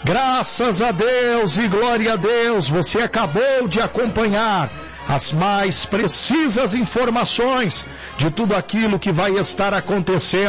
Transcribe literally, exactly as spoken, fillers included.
Graças a Deus e glória a Deus, você acabou de acompanhar as mais precisas informações de tudo aquilo que vai estar acontecendo